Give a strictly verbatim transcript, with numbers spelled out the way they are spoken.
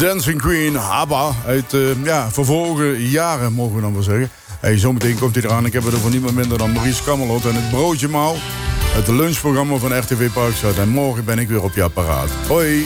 Dancing Queen, ABBA, uit uh, ja, vervolgen jaren, mogen we dan wel zeggen. Hey, zometeen komt hij eraan. Ik heb het er voor niemand minder dan Maurice Kamerlot en het broodje mouw. Het lunchprogramma van R T V Parkstad. En morgen ben ik weer op je apparaat. Hoi!